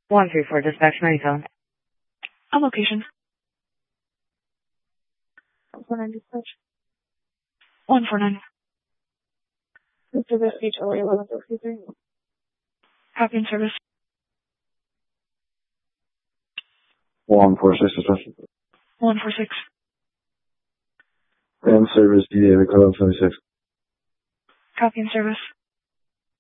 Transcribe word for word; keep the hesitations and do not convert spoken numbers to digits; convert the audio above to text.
one three four dispatch, ninety-seven. On location. one four nine dispatch. one four nine. Service H O A eleven fifty-three. Copy and service. one four six dispatch. one four six. And service D A Ricardo seventy-six. Copy and service.